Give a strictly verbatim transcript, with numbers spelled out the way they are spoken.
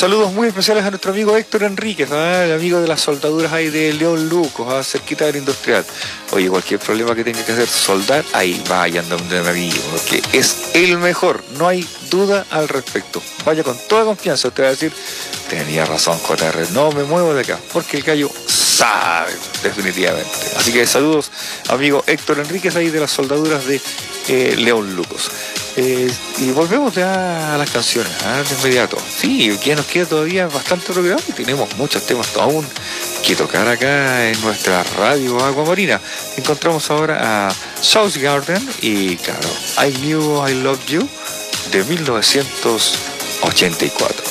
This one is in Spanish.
Saludos muy especiales a nuestro amigo Héctor Enríquez, ¿ah? El amigo de las soldaduras ahí de León Lucos, ¿ah? Cerquita del industrial. Oye, cualquier problema que tenga que hacer soldar, ahí vayan donde mi amigo, porque es el mejor, no hay duda al respecto. Vaya con toda confianza, usted va a decir, tenía razón J R, no me muevo de acá, porque el gallo sabe, definitivamente. Así que saludos, amigo Héctor Enríquez ahí de las soldaduras de eh, León Lucos. Eh, y volvemos ya a las canciones, ¿eh? De inmediato. Sí, ya nos queda todavía bastante programa y tenemos muchos temas aún que tocar acá en nuestra radio Aguamarina. Encontramos ahora a Soundgarden y claro, I Knew I Loved You de mil novecientos ochenta y cuatro.